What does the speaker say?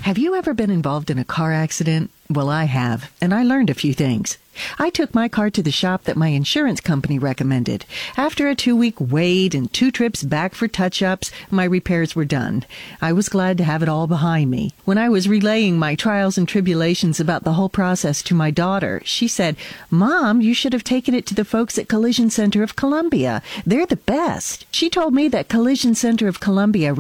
Have you ever been involved in a car accident? Well, I have, and I learned a few things. I took my car to the shop that my insurance company recommended. After a 2-week wait and 2 trips back for touch-ups, my repairs were done. I was glad to have it all behind me. When I was relaying my trials and tribulations about the whole process to my daughter, she said, "Mom, you should have taken it to the folks at Collision Center of Columbia. They're the best." She told me that Collision Center of Columbia